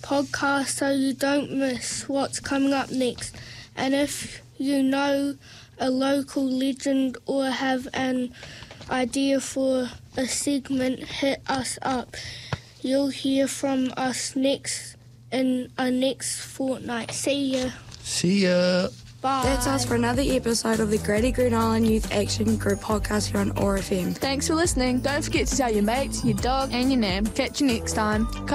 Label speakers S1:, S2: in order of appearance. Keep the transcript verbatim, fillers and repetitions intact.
S1: podcast so you don't miss what's coming up next. And if you know a local legend or have an idea for a segment, hit us up. You'll hear from us next in our next fortnight. See ya.
S2: See ya.
S1: Bye.
S3: That's us for another episode of the Grady Green Island Youth Action Group podcast here on O A R F M.
S4: Thanks for listening. Don't forget to tell your mates, your dog and your nan. Catch you next time.